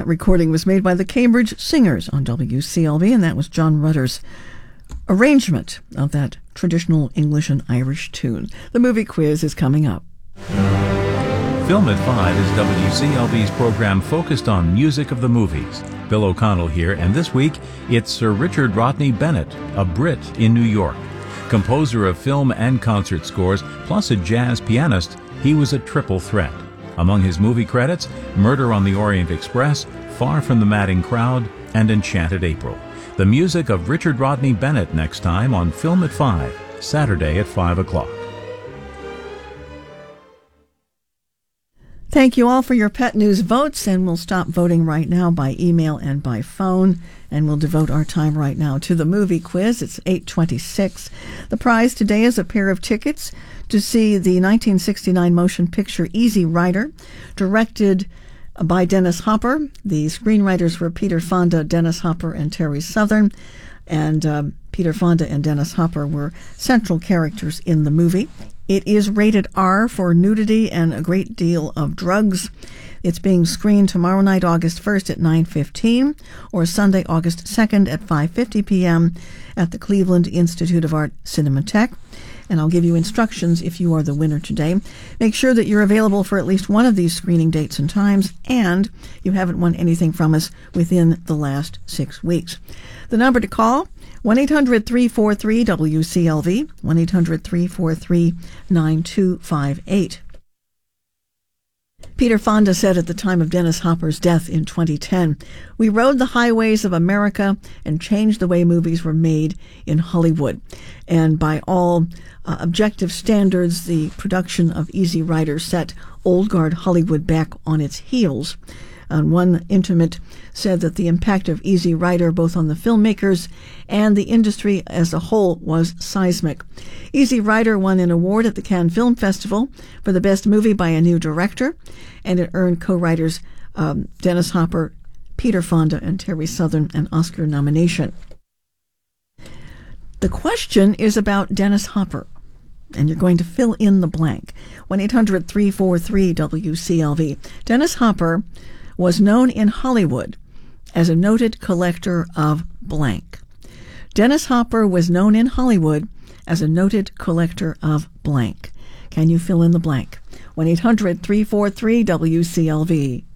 That recording was made by the Cambridge Singers on WCLV, and that was John Rutter's arrangement of that traditional English and Irish tune. The movie quiz is coming up. Film at 5 is WCLV's program focused on music of the movies. Bill O'Connell here, and this week it's Sir Richard Rodney Bennett, a Brit in New York. Composer of film and concert scores, plus a jazz pianist, he was a triple threat. Among his movie credits, Murder on the Orient Express, Far from the Madding Crowd, and Enchanted April. The music of Richard Rodney Bennett next time on Film at 5, Saturday at 5 o'clock. Thank you all for your Pet News votes, and we'll stop voting right now by email and by phone, and we'll devote our time right now to the movie quiz. It's 8:26. The prize today is a pair of tickets to see the 1969 motion picture Easy Rider, directed by Dennis Hopper. The screenwriters were Peter Fonda, Dennis Hopper, and Terry Southern, and Peter Fonda and Dennis Hopper were central characters in the movie. It is rated R for nudity and a great deal of drugs. It's being screened tomorrow night, August 1st at 9:15, or Sunday, August 2nd at 5:50 p.m. at the Cleveland Institute of Art Cinematheque. And I'll give you instructions if you are the winner today. Make sure that you're available for at least one of these screening dates and times, and you haven't won anything from us within the last 6 weeks. The number to call, 1-800-343-WCLV, 1-800-343-9258. Peter Fonda said at the time of Dennis Hopper's death in 2010, "We rode the highways of America and changed the way movies were made in Hollywood." And by all objective standards, the production of Easy Rider set old guard Hollywood back on its heels. And one intimate said that the impact of Easy Rider, both on the filmmakers and the industry as a whole, was seismic. Easy Rider won an award at the Cannes Film Festival for the best movie by a new director, and it earned co-writers Dennis Hopper, Peter Fonda, and Terry Southern an Oscar nomination. The question is about Dennis Hopper, and you're going to fill in the blank. 1-800-343-WCLV. Dennis Hopper was known in Hollywood as a noted collector of blank. Dennis Hopper was known in Hollywood as a noted collector of blank. Can you fill in the blank? 1-800-343-WCLV.